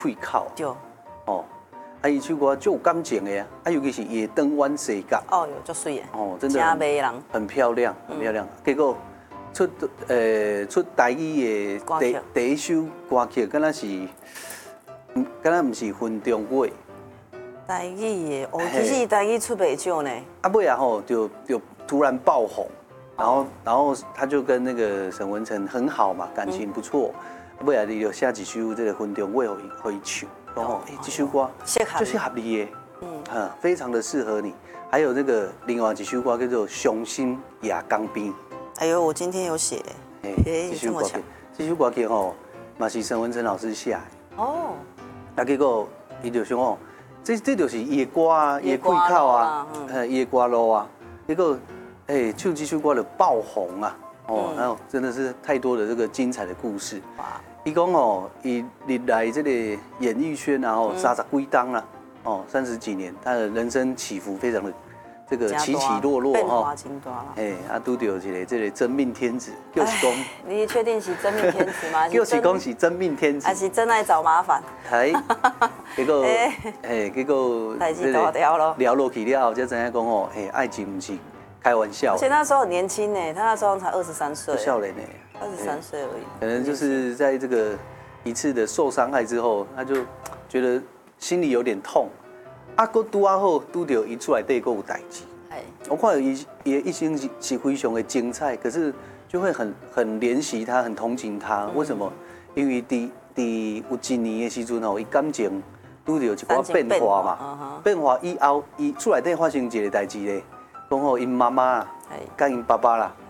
会靠。 对。 哦，伊唱歌就有感情的啊，尤其是夜灯弯世界。 哦哟，足水的。 哦，真的。 真迷人。 很漂亮，很漂亮。结果出台语的第一首歌曲，敢若唔是分中尾。 台语的，哦，其实台语出袂少呢。 啊，尾啊吼，就突然爆红，然后他就跟那个沈文成很好嘛，感情不错。尾啊，你就写一首这个分中尾可以唱，然后这首歌就是合你的，非常的适合你。还有这个另外一首歌叫做《伤心夜江边》。 哎呦，我今天有写。这么强。 这首歌曲吼，嘛是沈文成老师写的。 哦。 啊，结果伊就想哦，这就是伊的歌啊，伊的开口啊，伊的歌路啊。结果唱这首歌就爆红啊。哦，然后真的是太多的这个精彩的故事。伊讲哦，伊历来这个演艺圈啊，吼30几档啦，哦30几年，他的人生起伏非常的这个起起落落变化真大啦。 拄到一个这个真命天子，就是讲， 你确定是真命天子吗？ 就是讲是真命天子， 还是真爱找麻烦？ 结果结果代志大条咯， 聊落去了后，才知影讲哦，爱情不是开玩笑。 而且那时候很年轻呢，他那时候才23岁， 少年呢 ，23岁而已。 可能就是在这个一次的受伤害之后，他就觉得心里有点痛。啊，佮拄啊好，拄到伊出来底佮有代志。我看到伊一生是非常的精彩，可是就会很怜惜他，很同情他。为什么？因为第有一年的时阵吼，伊感情拄到一寡变化嘛。变化以后，伊出来底发生一个代志咧，讲吼因妈妈啦，甲因爸爸啦，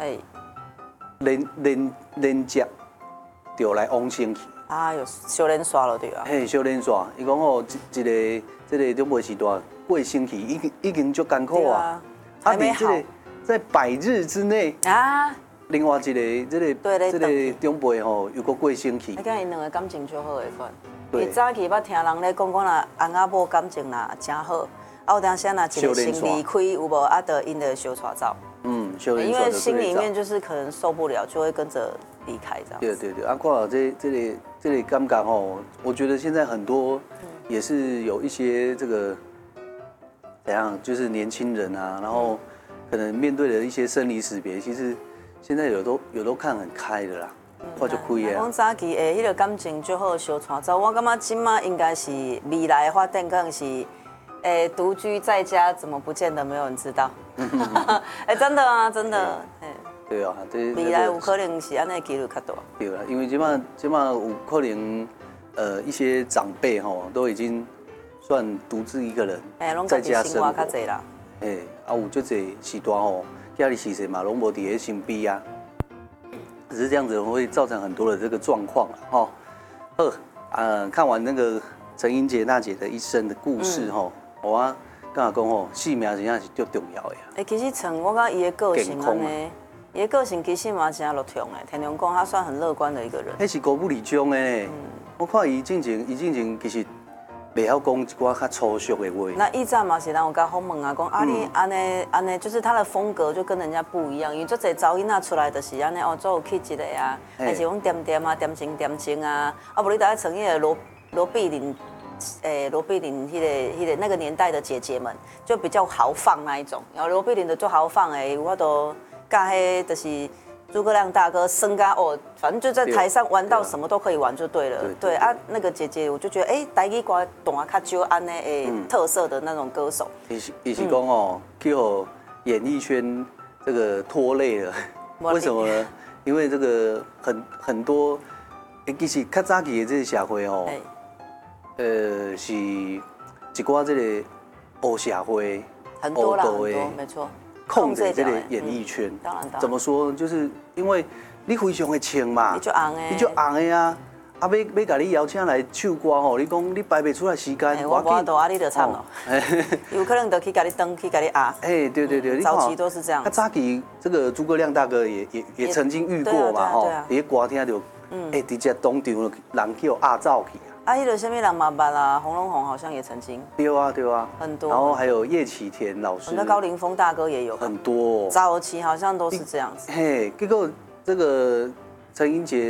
连接就来往生去。 啊，有小连刷了对啊。 小连刷，伊讲吼一个这个中辈时代过身去，已经足艰苦啊。 还没好， 在100日之内啊，另外一个这个长辈吼又过身去。 你讲因两个感情就好的款。伊早起捌听人咧讲啦，翁仔某感情啦真好，啊有当时若一个先离开有无，啊得因的小带走。因为心里面就是可能受不了，就会跟着离开这样。 对，啊，看到这个感觉吼，我觉得现在很多也是有一些这个。怎样？就是年轻人啊，然后可能面对的一些生离死别，其实现在有都看很开的啦，看就开的。 讲早期迄个感情最好相带走，我感觉今嘛应该是未来的发展，可能是独居在家，怎么不见得没有人知道？真的啊，真的。 对啊， 未来有可能是安尼几率较大。 对啦，因为今嘛有可能一些长辈吼都已经。算独自一个人在家生活，有足侪时段吼，家里其实嘛拢无伫咧身边啊，只是这样子会造成很多的这个状况啦，看完那个陈英杰大姐的一生的故事吼，我刚才讲吼，性命真正是最重要的。 其实陈，我感觉伊的个性安尼，伊的个性其实嘛真乐天的，听人讲他算很乐观的一个人。 那是高不离中的呢，我看伊进前其实。袂晓讲一寡较粗俗的话。 那以前嘛是人有甲访问啊，讲啊你安尼，就是他的风格就跟人家不一样。因为做侪查囡仔出来就是安尼哦，做有气质的啊，还是讲点啊，点情啊。啊，无你大家承认罗碧玲迄个那个年代的姐姐们，就比较豪放那一种。然后罗碧玲的做豪放的，我都甲迄就是。诸葛亮大哥升咖哦，反正就在台上玩到什么都可以玩就对了。对啊，那个姐姐我就觉得台语歌懂啊，较少安呢特色的那种歌手。伊是讲哦，去互演艺圈这个拖累了，为什么呢？因为这个很多，其实较早期的这个社会哦，是一寡这个黑社会、 很多啦，很多，没错。 控制这个演艺圈， 当然， 怎么说？就是因为你非常的清嘛， 你就红的， 你就红的啊！啊，要甲你邀请来唱歌吼，你讲你排不出来时间， 我都啊，你就唱了，有可能就去甲你登，去甲你压。 对， 早期都是这样。 他早期这个诸葛亮大哥也曾经遇过嘛，吼，伫歌厅就，直接当场人去压走去。 啊，迄个什么人嘛捌啦，洪荣宏好像也曾经。 对啊， 很多。 然后还有叶启田老师， 那高凌风大哥也有很多。 早期好像都是这样子。 结果这个陈英杰